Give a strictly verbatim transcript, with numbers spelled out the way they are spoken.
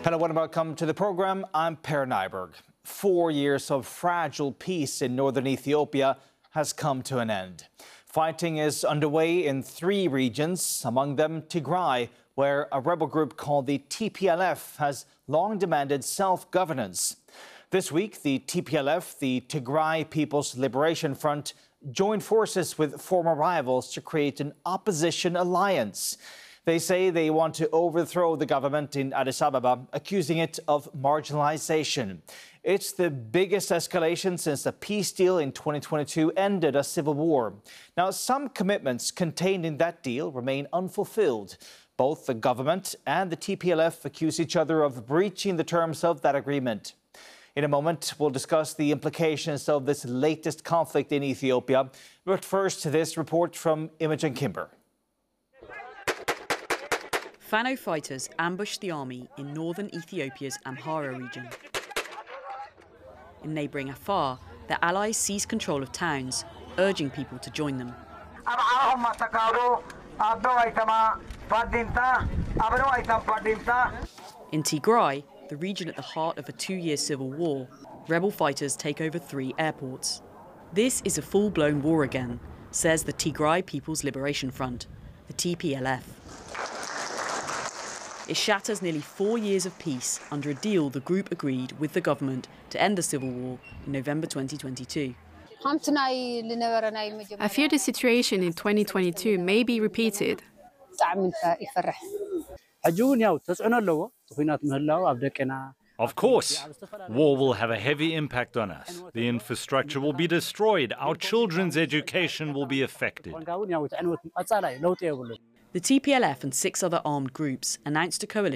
Hello and welcome to the programme. I'm Per Nyberg. Four years of fragile peace in northern Ethiopia has come to an end. Fighting is underway in three regions, among them Tigray, where a rebel group called the T P L F has long demanded self-governance. This week, the T P L F, the Tigray People's Liberation Front, joined forces with former rivals to create an opposition alliance. They say they want to overthrow the government in Addis Ababa, accusing it of marginalization. It's the biggest escalation since the peace deal in twenty twenty-two ended a civil war. Now, some commitments contained in that deal remain unfulfilled. Both the government and the T P L F accuse each other of breaching the terms of that agreement. In a moment, we'll discuss the implications of this latest conflict in Ethiopia. But first, this report from Imogen Kimber. Fano fighters ambushed the army in northern Ethiopia's Amhara region. In neighbouring Afar, their allies seized control of towns, urging people to join them. In Tigray, the region at the heart of a two-year civil war, rebel fighters take over three airports. This is a full-blown war again, says the Tigray People's Liberation Front, the T P L F. It shatters nearly four years of peace under a deal the group agreed with the government to end the civil war in November twenty twenty-two. I fear the situation in twenty twenty-two may be repeated. Of course, war will have a heavy impact on us. The infrastructure will be destroyed. Our children's education will be affected. The T P L F and six other armed groups announced a coalition